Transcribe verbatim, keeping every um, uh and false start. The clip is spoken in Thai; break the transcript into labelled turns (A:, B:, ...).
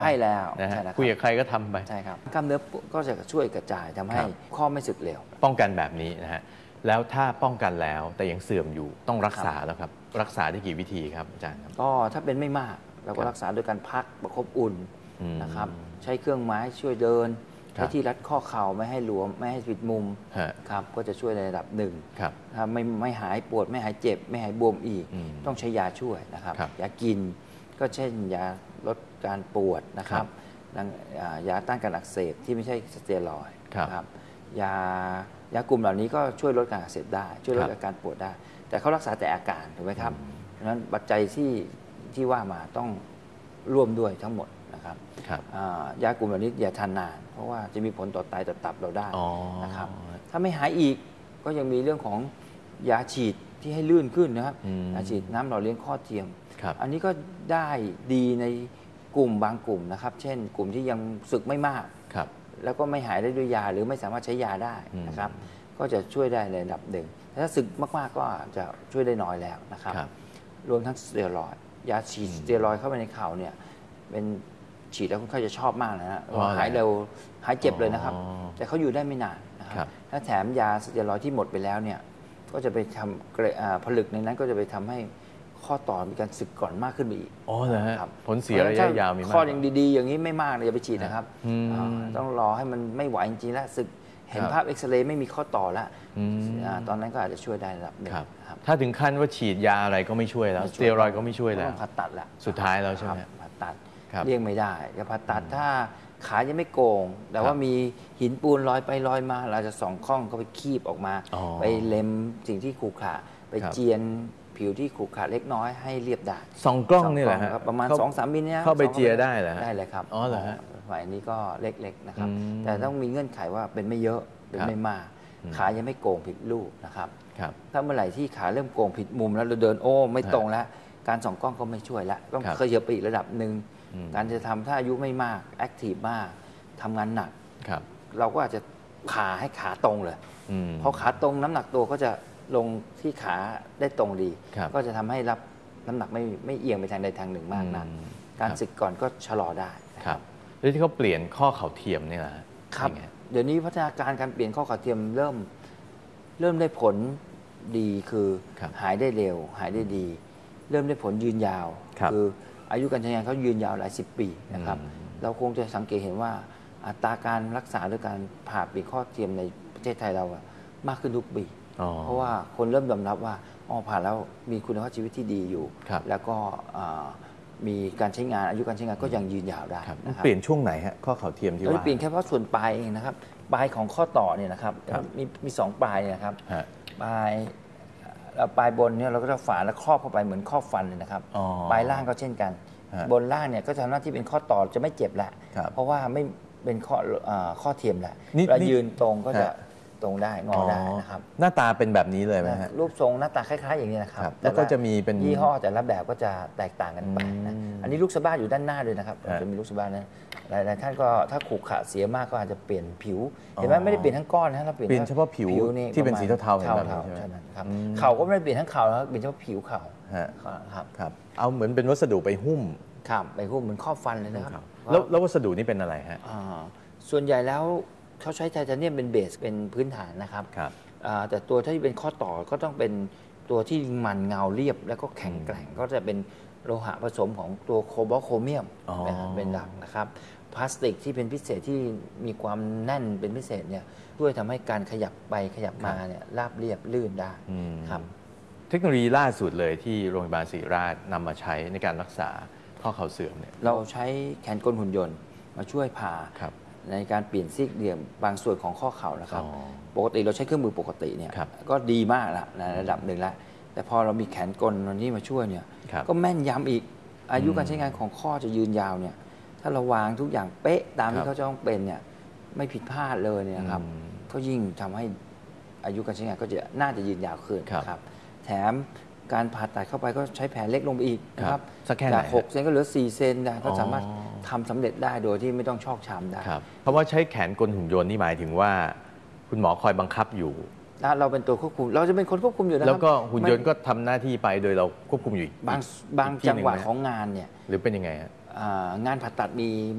A: ให้แล้ว
B: นะฮะ
A: ใช่แล้ว
B: คุยกับใครก็ทำไป
A: ใช่ครับกล้ามเนื้อก็จะช่วยกระจายทำให้ข้อไม่สึกเร็ว
B: ป้องกันแบบนี้นะฮะแล้วถ้าป้องกันแล้วแต่ยังเสื่อมอยู่ต้องรักษาแล้วครับรักษาได้กี่วิธีครับอาจารย์ครับ
A: ก็ถ้าเป็นไม่มากเราก็รักษาโดยการพักประคบอุ่นนะครับใช้เครื่องไม้ช่วยเดินใช้ที่รัดข้อเข่าไม่ให้หลวมไม่ให้ผิดมุมครับก็จะช่วยในระดับหนึ่งถ้าไม่ไม่หายปวดไม่หายเจ็บไม่หายบวมอีกต้องใช้ยาช่วยนะครับยากินก็เช่นยาลดการปวดนะครับยาต้านการอักเสบที่ไม่ใช่สเตียรอยด์ครับยายากลุ่มเหล่านี้ก็ช่วยลดการอักเสบได้ช่วยลดอาการปวดได้แต่เขารักษาแต่อาการถูกไหมครับเพราะฉะนั้นปัจจัยที่ที่ว่ามาต้องร่วมด้วยทั้งหมดนะครับยากลุ่มเหล่านี้อย่าทานนานเพราะว่าจะมีผลต่อไตต่อตับเราได้นะครับถ้าไม่หายอีกก็ยังมีเรื่องของยาฉีดที่ให้ลื่นขึ้นนะครับยาฉีดน้ำหล่อเลี้ยงข้อเทียมอันนี้ก็ได้ดีในกลุ่มบางกลุ่มนะครับเช่นกลุ่มที่ยังสึกไม่มากแล้วก็ไม่หายได้ด้วยยาหรือไม่สามารถใช้ยาได้นะครับก็จะช่วยได้ในระดับหนึ่งถ้าสึกมากๆก็อาจจะช่วยได้น้อยแล้วนะครับรวมทั้งสเตียรอยด์ยาฉีดสเตียรอยด์เข้าไปในเข่าเนี่ยเป็นฉีดแล้วคนไข้จะชอบมากนะฮะหายเร็วหายเจ็บเลยนะครับแต่เขาอยู่ได้ไม่นานนะครับถ้าแถมยาสเตียรอยด์ที่หมดไปแล้วเนี่ยก็จะไปทำผลึกในนั้นก็จะไปทำให้ข้อต่อมีการสึกก่อนมากขึ้นไปอีก
B: อ๋อเหรอฮะผลเสียระยะยาวมีมาก
A: ข้อยังดีๆอย่างนี้ไม่มากเลยอย่าไปฉีดนะครับต้องรอให้มันไม่ไหวจริงๆแล้วสึกเห็นภาพเอ็กซเรย์ไม่มีข้อต่อแล้วตอนนั้นก็อาจจะช่วยได้ระดับหนึ่ง
B: ถ้าถึงขั้นว่าฉีดยาอะไรก็ไม่ช่วยแล้วสเตียรอยด์ก็ไม่ช่วยแล้ว
A: ผ่าตัดแล้ว
B: สุดท้ายแล้วใช่ไหม
A: ผ่าตัดเลี่ยงไม่ได้จะผ่าตัดถ้าขายังไม่โกงแต่ว่ามีหินปูนลอยไปลอยมาเราจะส่องข้องก็ไปคีบออกมาไปเล็มสิ่งที่ขรุขระไปเจียนผิวที่ขรุขระเล็กน้อยให้เรียบได้
B: สองกล้องนี่แหละครับ
A: ประมาณ สองถึงสาม มิลเนี่ย
B: เข้าไปเจียได้เหรอ
A: ได้เลยครับ
B: อ๋อเหรอฮะ
A: ฝ่ายนี้ก็เล็กๆนะครับแต่ต้องมีเงื่อนไขว่าเป็นไม่เยอะเป็นไม่มากขายังไม่โกงผิดรูปนะครับถ้าเมื่อไหร่ที่ขาเริ่มโกงผิดมุมแล้วเราเดินโอ้ไม่ตรงแล้วการส่องกล้องก็ไม่ช่วยแล้วต้องขยับไปอีกระดับหนึ่งการจะทำถ้าอายุไม่มากแอคทีฟมากทำงานหนักเราก็อาจจะขาให้ขาตรงเลยพอขาตรงน้ำหนักตัวก็จะลงที่ขาได้ตรงดีก็จะทำให้รับน้ำหนักไม่ไม่เอียงไปทางใดทางหนึ่งมากนักการสึกก่อนก็ชะลอได้
B: ครับแล้วที่เขาเปลี่ยนข้อเข่าเทียมนี่แหละ
A: ครับเดี๋ยวนี้พัฒนาการการเปลี่ยนข้อเข่าเทียมเริ่มเริ่มได้ผลดีคือหายได้เร็วหายได้ดีเริ่มได้ผลยืนยาวคืออายุการใช้งานเขายืนยาวหลายสิบปีนะครับเราคงจะสังเกตเห็นว่าอัตราการรักษาหรือการผ่าเปลี่ยนข้อเทียมในประเทศไทยเรามากขึ้นทุกปีเพราะว่าคนเริ่มยอมรับว่าอ๋อผ่านแล้วมีคุณภาพชีวิตที่ดีอยู่แล้วก็มีการใช้งานอายุการใช้งานก็ยังยืนยาวได้
B: เปลี่ยนช่วงไหนฮะข้อเข่าเทียมที่ว่า
A: เปลี่ยนแค่เพราะส่วนปลายเองนะครับปลายของข้อต่อเนี่ยนะครับมีมีสองปลายนะครับปลายปลายบนเนี่ยเราก็จะฝาและครอบเข้าไปเหมือนครอบฟันเลยนะครับปลายล่างก็เช่นกันบนล่างเนี่ยก็จะทำหน้าที่เป็นข้อต่อจะไม่เจ็บแหละเพราะว่าไม่เป็นข้อข้อเทียมแหละเวลายืนตรงก็จะตรงได้งอได้นะครับ
B: หน้าตาเป็นแบบนี้เลยไหมฮะ
A: รูปทรงหน้าตาคล้ายๆอย่างนี้นะครับ
B: แล้วก็จะมีเป็น
A: ยี่ห้อแต่ละแบบก็จะแตกต่างกันไปนะอันนี้ลูกสะบ้าอยู่ด้านหน้าด้วยนะครับจะมีลูกสะบ้านะหลายๆท่านก็ถ้าขรุขระเสียมากก็อาจจะเปลี่ยนผิวเห็นไหมไม่ได้เปลี่ยนทั้งก้อนนะเราเปลี่ย
B: นเฉพาะผิวที่เป็นสีเทาๆเห็นแบบนี้ใช่ไหม
A: ครับเข่าก็ไม่ได้เปลี่ยนทั้งเข่าแล้วเปลี่ยนเฉพาะผิวเข่า
B: ครับครับเอาเหมือนเป็นวัสดุไปหุ้ม
A: ครับไปหุ้มเหมือนครอบฟันเลยนะครับ
B: แล้ววัสดุนี้เป็นอะไรฮะ
A: ส่วนใหญ่แล้วเขาใช้ไทเทเนียมเป็นเบสเป็นพื้นฐานนะครับแต่ตัวที่เป็นข้อต่อก็ต้องเป็นตัวที่มันเงาเรียบแล้วก็แข็งแกร่งก็จะเป็นโลหะผสมของตัวโคบอลต์โครเมียมเป็นหลักนะครับพลาสติกที่เป็นพิเศษที่มีความแน่นเป็นพิเศษเนี่ยช่วยทำให้การขยับไปขยับมาเนี่ยราบเรียบลื่นได้ครับ
B: เทคโนโลยีล่าสุดเลยที่โรงพยาบาลศิริราชนำมาใช้ในการรักษาข้อเข่าเสื่อมเนี่ย
A: เราใช้แขนกลหุ่นยนต์มาช่วยผ่าในการเปลี่ยนซี่เหลี่ยมบางส่วนของข้อเข่านะครับปกติเราใช้เครื่องมือปกติเนี่ยก็ดีมากละในระดับหนึ่งแล้วแต่พอเรามีแขนกลนี้มาช่วยเนี่ยก็แม่นยำอีกอายุการใช้งานของข้อจะยืนยาวเนี่ยถ้าเราวางทุกอย่างเป๊ะตามที่เขาจะต้องเป็นเนี่ยไม่ผิดพลาดเลยเนี่ยครับก็ยิ่งทำให้อายุการใช้งานก็จะน่าจะยืนยาวขึ้นครับแถมการผ่าตัดเข้าไปก็ใช้แผลเล็กลงไปอีกนะครับจากหกเซนก็เหลือสี่เซนได้ก็สามารถทำสำเร็จได้โดยที่ไม่ต้องชอกช้ำได้
B: เพราะว่าใช้แขนกลหุ่นยนต์นี่หมายถึงว่าคุณหมอคอยบังคับอยู่
A: เราเป็นตัวควบคุมเราจะเป็นคนควบคุมอยู่นะครับ
B: แล้วก็หุ่นยนต์ก็ทำหน้าที่ไปโดยเราควบคุมอยู่
A: บางบางจังหวะของงานเนี่ย
B: หรือเป็นยังไงฮะ
A: งานผ่าตัดมี